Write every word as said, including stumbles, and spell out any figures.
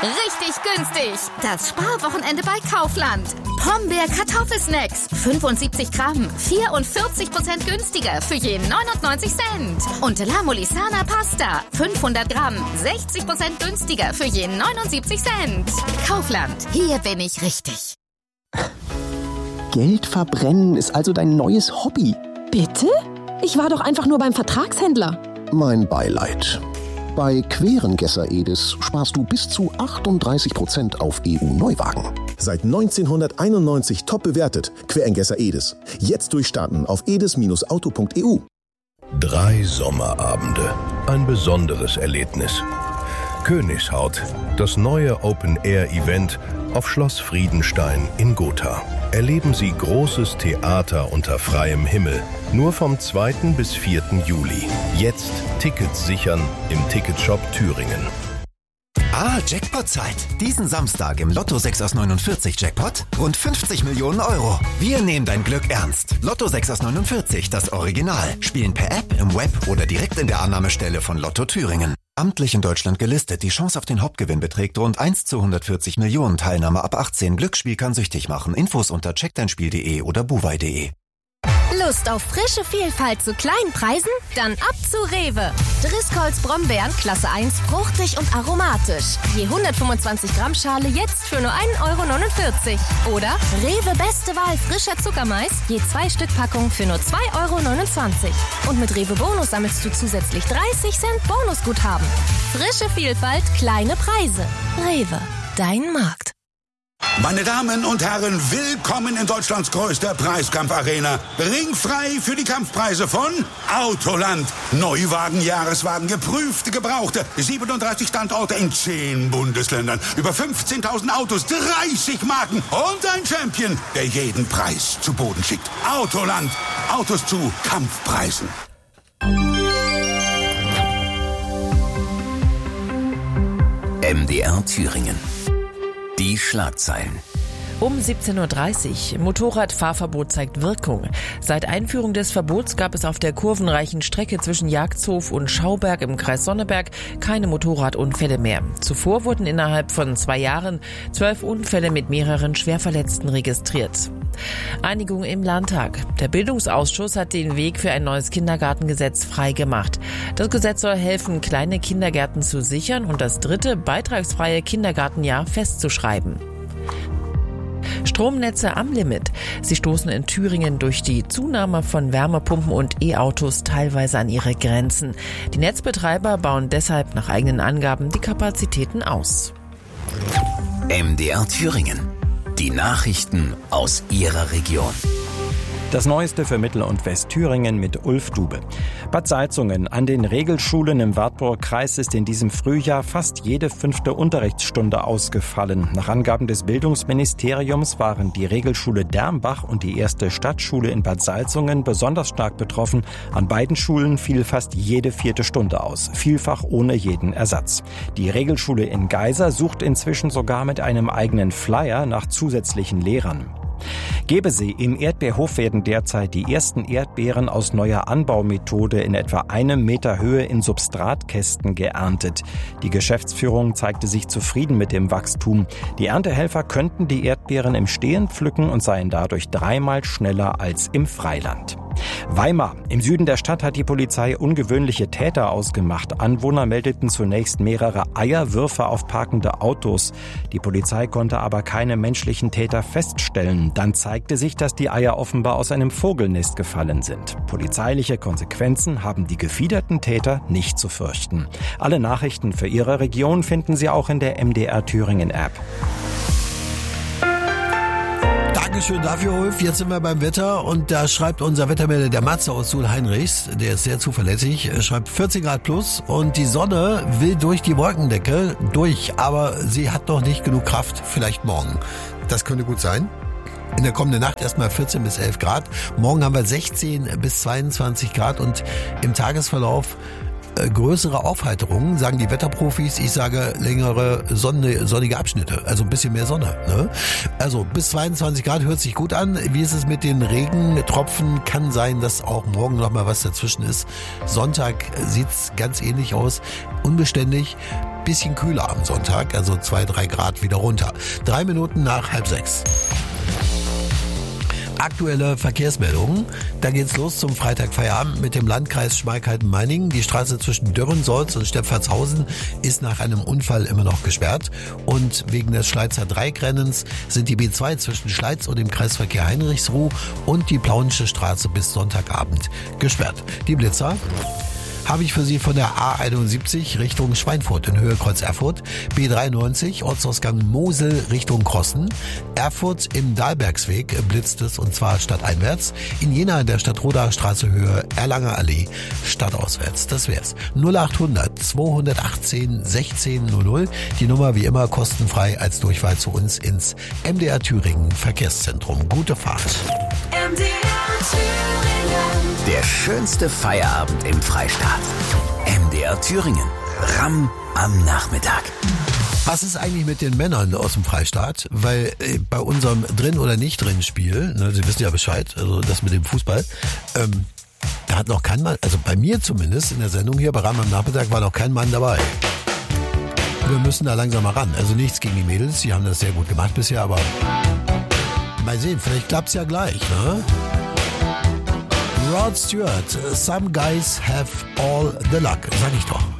Richtig günstig. Das Sparwochenende bei Kaufland. Pombeer Kartoffelsnacks. fünfundsiebzig Gramm. vierundvierzig Prozent günstiger für je neunundneunzig Cent. Und La Molisana Pasta. fünfhundert Gramm. sechzig Prozent günstiger für je neunundsiebzig Cent. Kaufland. Hier bin ich richtig. Geld verbrennen ist also dein neues Hobby. Bitte? Ich war doch einfach nur beim Vertragshändler. Mein Beileid. Bei Querengesser Edis sparst du bis zu achtunddreißig Prozent auf E U-Neuwagen. Seit neunzehnhunderteinundneunzig top bewertet. Querengesser Edis. Jetzt durchstarten auf edis Auto punkt e u. Drei Sommerabende. Ein besonderes Erlebnis. Königshaut. Das neue Open-Air-Event auf Schloss Friedenstein in Gotha. Erleben Sie großes Theater unter freiem Himmel. Nur vom zweiten bis vierten Juli. Jetzt Tickets sichern im Ticketshop Thüringen. Ah, Jackpot-Zeit. Diesen Samstag im Lotto sechs aus neunundvierzig Jackpot rund fünfzig Millionen Euro. Wir nehmen dein Glück ernst. Lotto sechs aus neunundvierzig, das Original. Spielen per App, im Web oder direkt in der Annahmestelle von Lotto Thüringen. Amtlich in Deutschland gelistet. Die Chance auf den Hauptgewinn beträgt rund eins zu hundertvierzig Millionen. Teilnahme ab achtzehn. Glücksspiel kann süchtig machen. Infos unter check dein spiel punkt de oder buwei punkt de. Lust auf frische Vielfalt zu kleinen Preisen? Dann ab zu Rewe. Driscolls Brombeeren Klasse eins, fruchtig und aromatisch. Je hundertfünfundzwanzig Gramm Schale jetzt für nur ein Euro neunundvierzig. Oder Rewe Beste Wahl frischer Zuckermais, je zwei Stück Packung für nur zwei Euro neunundzwanzig. Und mit Rewe Bonus sammelst du zusätzlich dreißig Cent Bonusguthaben. Frische Vielfalt, kleine Preise. Rewe, dein Markt. Meine Damen und Herren, willkommen in Deutschlands größter Preiskampfarena. Ringfrei für die Kampfpreise von Autoland. Neuwagen, Jahreswagen, geprüfte, gebrauchte. siebenunddreißig Standorte in zehn Bundesländern. Über fünfzehntausend Autos, dreißig Marken und ein Champion, der jeden Preis zu Boden schickt. Autoland. Autos zu Kampfpreisen. M D R Thüringen. Die Schlagzeilen. Um siebzehn Uhr dreißig. Motorradfahrverbot zeigt Wirkung. Seit Einführung des Verbots gab es auf der kurvenreichen Strecke zwischen Jagdshof und Schauberg im Kreis Sonneberg keine Motorradunfälle mehr. Zuvor wurden innerhalb von zwei Jahren zwölf Unfälle mit mehreren Schwerverletzten registriert. Einigung im Landtag. Der Bildungsausschuss hat den Weg für ein neues Kindergartengesetz freigemacht. Das Gesetz soll helfen, kleine Kindergärten zu sichern und das dritte beitragsfreie Kindergartenjahr festzuschreiben. Stromnetze am Limit. Sie stoßen in Thüringen durch die Zunahme von Wärmepumpen und E-Autos teilweise an ihre Grenzen. Die Netzbetreiber bauen deshalb nach eigenen Angaben die Kapazitäten aus. M D R Thüringen. Die Nachrichten aus Ihrer Region. Das Neueste für Mittel- und Westthüringen mit Ulf Dube. Bad Salzungen. An den Regelschulen im Wartburg-Kreis ist in diesem Frühjahr fast jede fünfte Unterrichtsstunde ausgefallen. Nach Angaben des Bildungsministeriums waren die Regelschule Dermbach und die erste Stadtschule in Bad Salzungen besonders stark betroffen. An beiden Schulen fiel fast jede vierte Stunde aus, vielfach ohne jeden Ersatz. Die Regelschule in Geisa sucht inzwischen sogar mit einem eigenen Flyer nach zusätzlichen Lehrern. Gebesee. Im Erdbeerhof werden derzeit die ersten Erdbeeren aus neuer Anbaumethode in etwa einem Meter Höhe in Substratkästen geerntet. Die Geschäftsführung zeigte sich zufrieden mit dem Wachstum. Die Erntehelfer könnten die Erdbeeren im Stehen pflücken und seien dadurch dreimal schneller als im Freiland. Weimar. Im Süden der Stadt hat die Polizei ungewöhnliche Täter ausgemacht. Anwohner meldeten zunächst mehrere Eierwürfe auf parkende Autos. Die Polizei konnte aber keine menschlichen Täter feststellen. Dann zeigte sich, dass die Eier offenbar aus einem Vogelnest gefallen sind. Polizeiliche Konsequenzen haben die gefiederten Täter nicht zu fürchten. Alle Nachrichten für Ihre Region finden Sie auch in der M D R Thüringen App. Dankeschön dafür, Ulf. Jetzt sind wir beim Wetter und da schreibt unser Wettermelder, der Matze aus Suhl-Heinrichs, der ist sehr zuverlässig, schreibt vierzehn Grad plus und die Sonne will durch die Wolkendecke durch, aber sie hat noch nicht genug Kraft, vielleicht morgen. Das könnte gut sein. In der kommenden Nacht erstmal vierzehn bis elf Grad. Morgen haben wir sechzehn bis zweiundzwanzig Grad und im Tagesverlauf äh, größere Aufheiterung, sagen die Wetterprofis. Ich sage längere Sonne, sonnige Abschnitte, also ein bisschen mehr Sonne. Ne? Also bis zweiundzwanzig Grad hört sich gut an. Wie ist es mit den Regentropfen? Kann sein, dass auch morgen noch mal was dazwischen ist. Sonntag sieht's ganz ähnlich aus. Unbeständig. Bisschen kühler am Sonntag, also zwei, drei Grad wieder runter. Drei Minuten nach halb sechs. Aktuelle Verkehrsmeldungen. Da geht's los zum Freitagfeierabend mit dem Landkreis Schmalkalden-Meiningen. Die Straße zwischen Dürrensolz und Stepfatshausen ist nach einem Unfall immer noch gesperrt. Und wegen des Schleizer Dreigrennens sind die B zwei zwischen Schleiz und dem Kreisverkehr Heinrichsruh und die Plaunische Straße bis Sonntagabend gesperrt. Die Blitzer habe ich für Sie von der A einundsiebzig Richtung Schweinfurt in Höhe Kreuz Erfurt, B dreiundneunzig Ortsausgang Mosel Richtung Krossen, Erfurt im Dahlbergsweg blitzt es und zwar stadteinwärts, in Jena der Stadtrodaer Straße Höhe Erlanger Allee stadtauswärts. Das wär's. null achthundert zweihundertachtzehn sechzehn null null, die Nummer wie immer kostenfrei als Durchwahl zu uns ins M D R Thüringen Verkehrszentrum. Gute Fahrt. M D R Thüringen. Der schönste Feierabend im Freistaat. M D R Thüringen. Ramm am Nachmittag. Was ist eigentlich mit den Männern aus dem Freistaat? Weil äh, bei unserem Drin- oder Nicht-Drin-Spiel, ne, Sie wissen ja Bescheid, also das mit dem Fußball, ähm, da hat noch kein Mann, also bei mir zumindest in der Sendung hier bei Ramm am Nachmittag war noch kein Mann dabei. Wir müssen da langsam mal ran. Also nichts gegen die Mädels, die haben das sehr gut gemacht bisher, aber mal sehen, vielleicht klappt's ja gleich, ne? Rod Stewart, Some Guys Have All the Luck, sag ich doch.